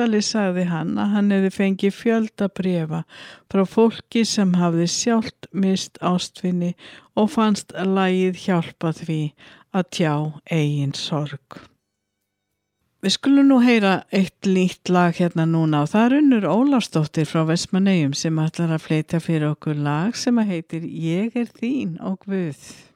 símtali sagði hann að hann hefði fengið fjölda bréfa frá fólki sem hafði sjálft mist ástvini og fannst lagið hjálpa því að tjá eigin sorg. Við skulum nú heyra eitt nýtt lag hérna núna og það er Unnur Ólafsdóttir frá Vestmannaeyjum sem ætlar að flytja fyrir okkur lag sem heitir Ég er þín og Guð.